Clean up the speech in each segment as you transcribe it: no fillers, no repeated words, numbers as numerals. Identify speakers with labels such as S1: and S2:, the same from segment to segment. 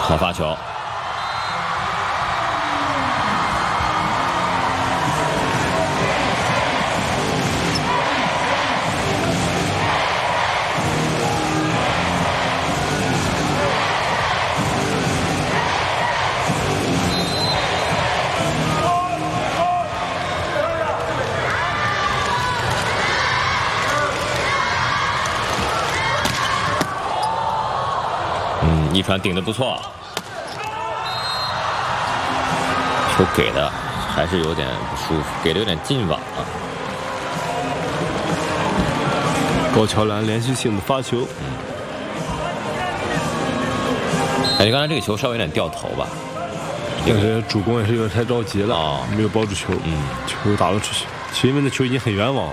S1: 好发球。一传顶得不错，球给的还是有点不舒服，给的有点近网啊。
S2: 高桥兰连续性的发球，
S1: 感觉刚才这个球稍微有点掉头吧，
S2: 但是主攻也是有点太着急了，
S1: 哦、
S2: 没有保住球，球打了出去，因为那球已经很远网了，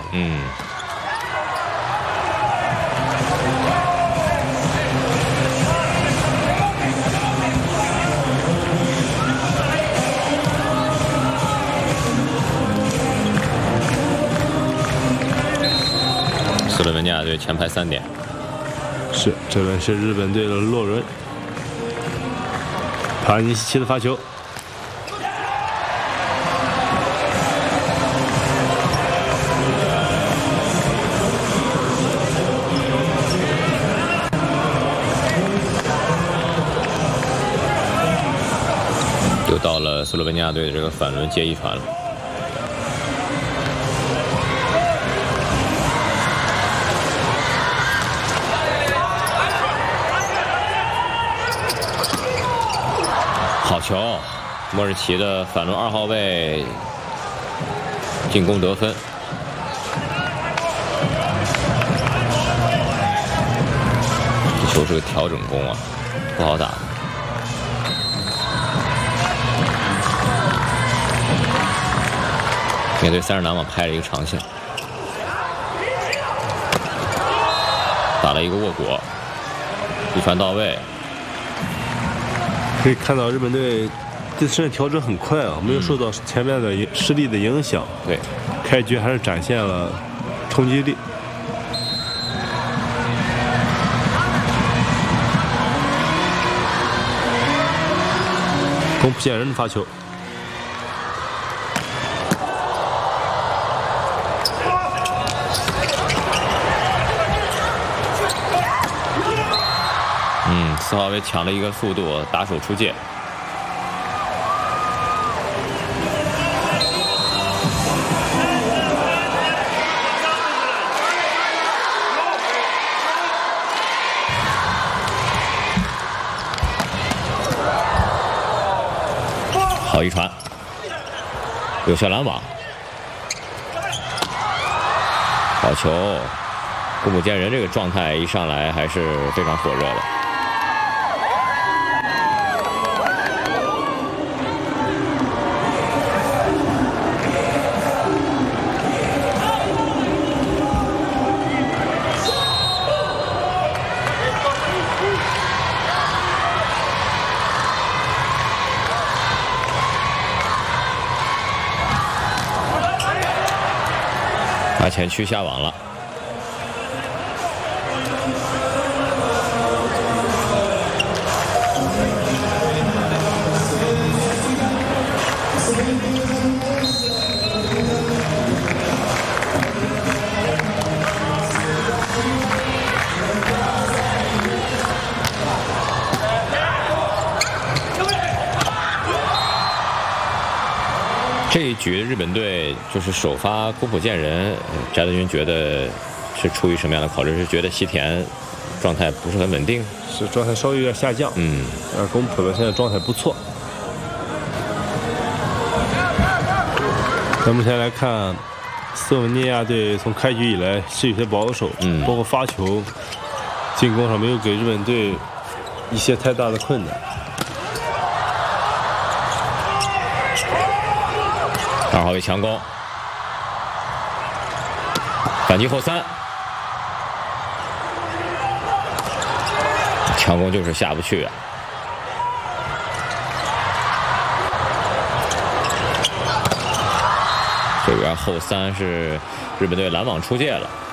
S1: 斯洛文尼亚队前排3点。
S2: 是，这轮是日本队的洛伦，帕尼西奇的发球，
S1: 又到了斯洛文尼亚队的这个反轮接一传了。好球，莫日奇的反轮2号位进攻得分。这球是个调整攻啊，不好打。面对30拦网拍了一个长线，打了一个握果，一传到位。
S2: 可以看到日本队自身调整很快啊，没有受到前面的失利的影响。
S1: 对，
S2: 开局还是展现了冲击力。宫浦健人的发球，
S1: 4号位抢了一个速度，打手出界。好一传，有效拦网，好球！宫浦健人这个状态一上来还是非常火热的。把前区下网了。这一局日本队就是首发宫浦健人，翟德军觉得是出于什么样的考虑？是觉得西田状态不是很稳定，
S2: 是状态稍微有点下降。宫浦的现在状态不错。咱们先来看斯洛文尼亚队从开局以来是有些保守，包括发球、进攻上没有给日本队一些太大的困难。
S1: 2号位强攻，反击后3，强攻就是下不去啊。这边后3是日本队拦网出界了。